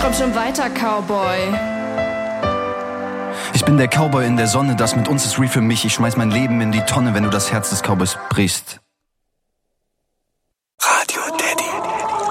träum schon weiter, Cowboy. Ich bin der Cowboy in der Sonne, das mit uns ist real für mich. Ich schmeiß mein Leben in die Tonne, wenn du das Herz des Cowboys brichst. Radio